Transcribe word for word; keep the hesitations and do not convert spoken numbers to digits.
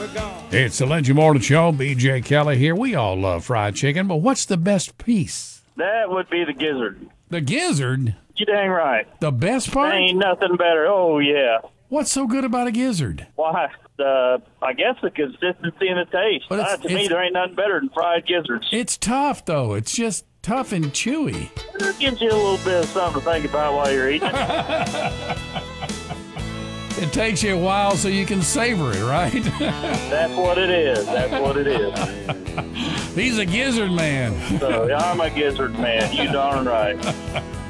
It's the Lindsay Morton Show. B J Kelly here. We all love fried chicken, but what's the best piece? That would be the gizzard. The gizzard? You dang right. The best part? Ain't nothing better. Oh, yeah. What's so good about a gizzard? Why, uh, I guess the consistency and the taste. But it's- Uh, to me, it's- there ain't nothing better than fried gizzards. It's tough, though. It's just tough and chewy. It gives you a little bit of something to think about while you're eating. It takes you a while so you can savor it, right? That's what it is. That's what it is. He's a gizzard man. So I'm a gizzard man. You darn right.